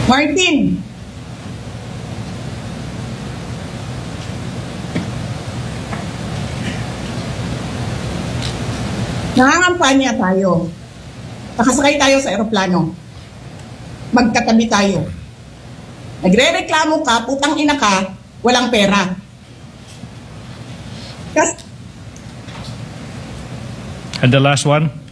Martin. Nangangampanya tayo. Nakasakay tayo sa eroplano. Magkatabi tayo. Nagre-reklamo ka, putang ina ka, walang pera. And the last one?